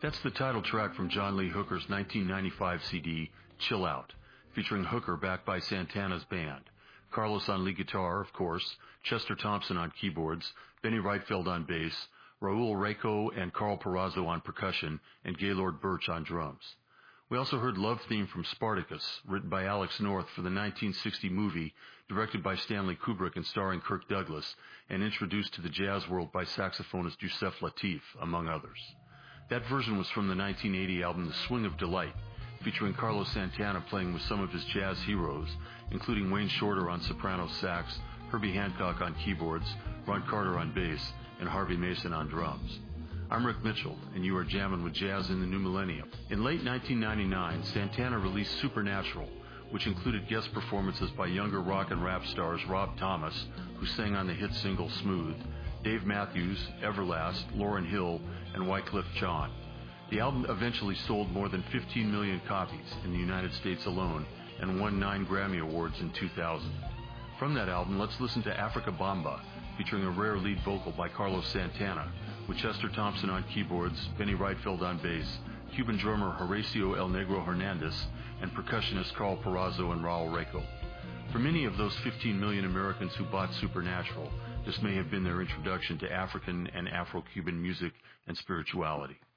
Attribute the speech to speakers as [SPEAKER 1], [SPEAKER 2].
[SPEAKER 1] That's the title track from John Lee Hooker's 1995 CD, Chill Out, featuring Hooker backed by Santana's band. Carlos on lead guitar, of course, Chester Thompson on keyboards, Benny Reitfeld on bass, Raul Reiko and Carl Perazzo on percussion, and Gaylord Birch on drums. We also heard Love Theme from Spartacus, written by Alex North for the 1960 movie, directed by Stanley Kubrick and starring Kirk Douglas, and introduced to the jazz world by saxophonist Yusef Lateef, among others. That version was from the 1980 album The Swing of Delight, featuring Carlos Santana playing with some of his jazz heroes, including Wayne Shorter on soprano sax, Herbie Hancock on keyboards, Ron Carter on bass, and Harvey Mason on drums. I'm Rick Mitchell, and you are jamming with Jazz in the New Millennium. In late 1999, Santana released Supernatural, which included guest performances by younger rock and rap stars Rob Thomas, who sang on the hit single Smooth, Dave Matthews, Everlast, Lauryn Hill, and Wyclef Jean. The album eventually sold more than 15 million copies in the United States alone and won 9 Grammy Awards in 2000. From that album, let's listen to Africa Bamba, featuring a rare lead vocal by Carlos Santana, with Chester Thompson on keyboards, Benny Reitfeld on bass, Cuban drummer Horacio El Negro Hernandez, and percussionist Carl Perazzo and Raul Reiko. For many of those 15 million Americans who bought Supernatural, this may have been their introduction to African and Afro-Cuban music and spirituality.